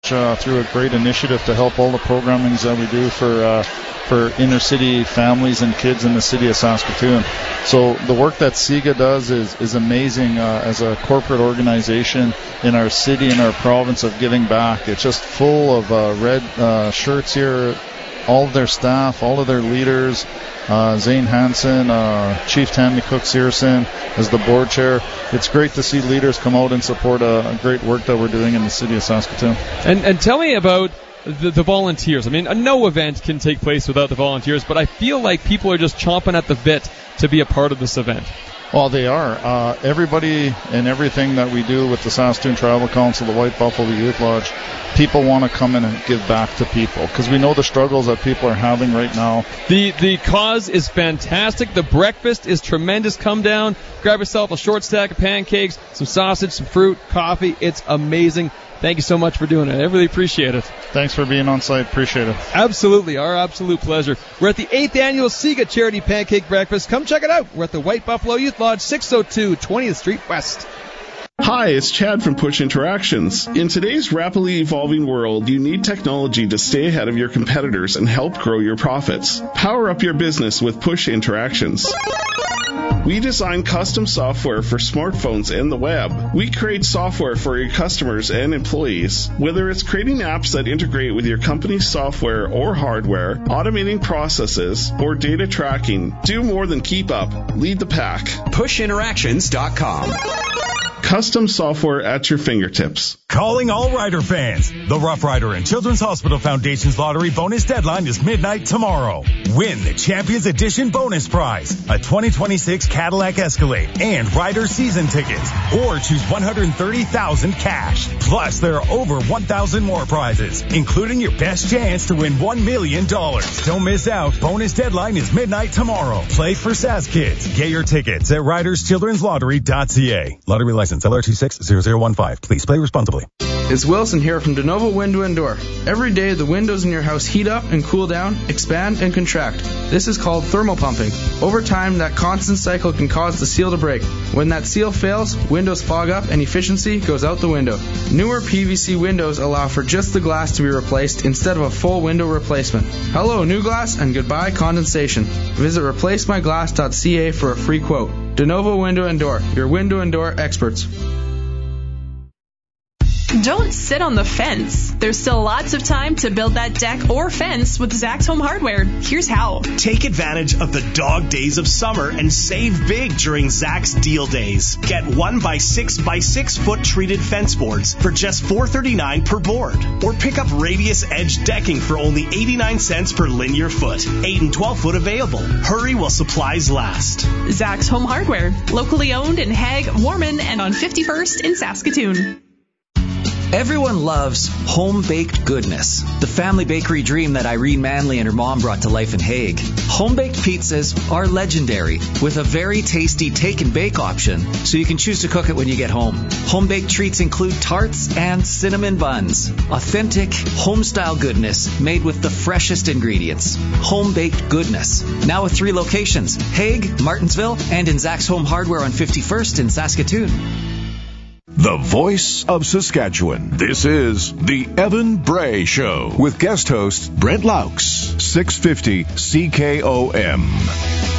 through a great initiative to help all the programmings that we do for inner city families and kids in the city of Saskatoon. So the work that SIGA does is amazing as a corporate organization in our city and our province of giving back. It's just full of red shirts here. All of their staff, all of their leaders, Zane Hansen, Chief Tammy Cook-Searson as the board chair. It's great to see leaders come out and support a great work that we're doing in the city of Saskatoon. And tell me about the volunteers. I mean, no event can take place without the volunteers, but I feel like people are just chomping at the bit to be a part of this event. Well, they are. Everybody and everything that we do with the Saskatoon Tribal Council, the White Buffalo Youth Lodge, people want to come in and give back to people because we know the struggles that people are having right now. The cause is fantastic. The breakfast is tremendous. Come down, grab yourself a short stack of pancakes, some sausage, some fruit, coffee. It's amazing. Thank you so much for doing it. I really appreciate it. Thanks for being on site. Appreciate it. Absolutely. Our absolute pleasure. We're at the 8th Annual SIGA Charity Pancake Breakfast. Come check it out. We're at the White Buffalo Youth Lodge, 602 20th Street West. Hi, it's Chad from Push Interactions. In today's rapidly evolving world, you need technology to stay ahead of your competitors and help grow your profits. Power up your business with Push Interactions. We design custom software for smartphones and the web. We create software for your customers and employees. Whether it's creating apps that integrate with your company's software or hardware, automating processes, or data tracking, do more than keep up. Lead the pack. PushInteractions.com. Custom software at your fingertips. Calling all Rider fans. The Rough Rider and Children's Hospital Foundation's lottery bonus deadline is midnight tomorrow. Win the Champions Edition bonus prize, a 2026 Cadillac Escalade and Rider season tickets, or choose $130,000 cash. Plus, there are over 1,000 more prizes, including your best chance to win $1 million. Don't miss out. Bonus deadline is midnight tomorrow. Play for SaskKids. Get your tickets at riderschildrenslottery.ca. Lottery license LR260015. Please play responsibly. It's Wilson here from DeNovo Window and Door. Every day the windows in your house heat up and cool down, expand and contract. This is called thermal pumping. Over time, that constant cycle can cause the seal to break. When that seal fails, windows fog up and efficiency goes out the window. Newer PVC windows allow for just the glass to be replaced instead of a full window replacement. Hello, new glass, and goodbye condensation. Visit replacemyglass.ca for a free quote. DeNovo Window and Door, your window and door experts. Don't sit on the fence. There's still lots of time to build that deck or fence with Zach's Home Hardware. Here's how. Take advantage of the dog days of summer and save big during Zach's Deal Days. Get 1x6 by 6 foot treated fence boards for just $4.39 per board. Or pick up Radius Edge decking for only 89 cents per linear foot. 8 and 12 foot available. Hurry while supplies last. Zach's Home Hardware. Locally owned in Hague, Warman, and on 51st in Saskatoon. Everyone loves home-baked goodness, the family bakery dream that Irene Manley and her mom brought to life in Hague. Home-baked pizzas are legendary, with a very tasty take-and-bake option, so you can choose to cook it when you get home. Home-baked treats include tarts and cinnamon buns. Authentic, home-style goodness made with the freshest ingredients. Home-baked goodness. Now with 3 locations, Hague, Martinsville, and in Zach's Home Hardware on 51st in Saskatoon. The voice of Saskatchewan. This is the Evan Bray Show with guest host Brent Laux, 650 CKOM.